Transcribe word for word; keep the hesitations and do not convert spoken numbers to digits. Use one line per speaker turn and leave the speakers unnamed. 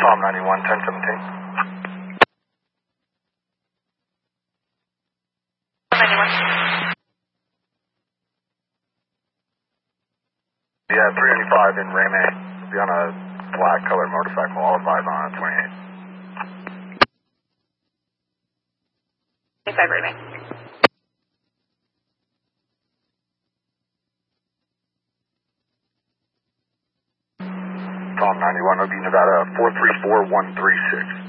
Tom ninety-one, ten seventeen.
ninety-one.
Yeah, three ninety-five in Rame. Be on a black colored motorcycle, all advise on twenty-eight.
twenty-five Rame.
Tom ninety-one, Obi, Nevada, four three four one three six.